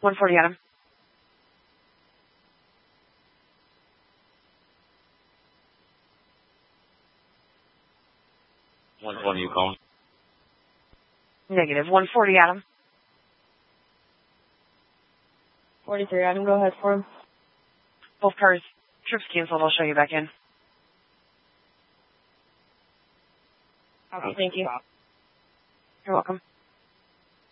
140 Adam. What are you calling? Negative. 140 Adam. 43 Adam, go ahead for him. Both cars. Trips canceled. I'll show you back in. Okay, thank you. You're welcome.